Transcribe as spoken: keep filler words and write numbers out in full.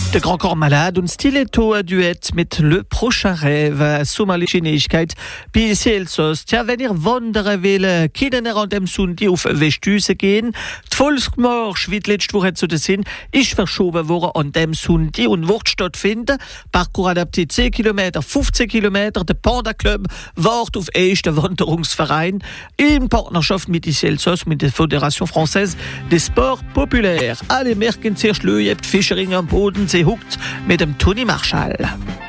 Der Grand Corps Malade und Stiletto a Duett mit Le Prochain Rêve, somalische Neuigkeit, bis Elsass. Tja, wenn ihr wandern will, können ihr an dem Sonntag auf Westüse gehen. Die Volksmarsch, wie die letzte Woche zu sehen, ist verschoben worden an dem Sonntag und wird stattfinden. Parcours adapté zehn Kilometer, fünfzehn Kilometer. Der Panda Club wartet auf ersten Wanderungsverein in Partnerschaft mit Elsass, mit der Fédération Française des Sports Populaires. Alle merken zuerst, ihr habt Fischeringe am Boden, sie huckt mit dem Toni Marschall.